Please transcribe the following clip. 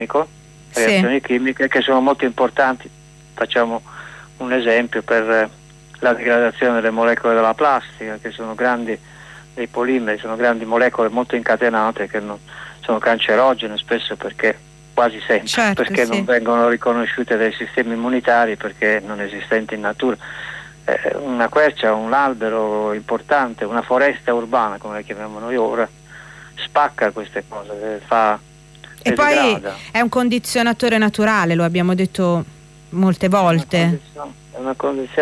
reazioni chimiche che sono molto importanti. Facciamo un esempio per la degradazione delle molecole della plastica, che sono grandi, dei polimeri, sono grandi molecole molto incatenate che sono cancerogene spesso, perché quasi sempre, certo, perché sì. non vengono riconosciute dai sistemi immunitari, perché non esistenti in natura. Una quercia, un albero importante, una foresta urbana come la chiamiamo noi ora, spacca queste cose, E poi degrada. è un condizionatore naturale, lo abbiamo detto molte volte. È una condizione